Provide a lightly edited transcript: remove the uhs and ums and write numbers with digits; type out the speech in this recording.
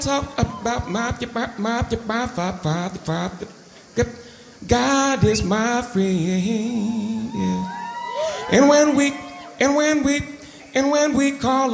talk about my father. God is my friend. Yeah. And when we call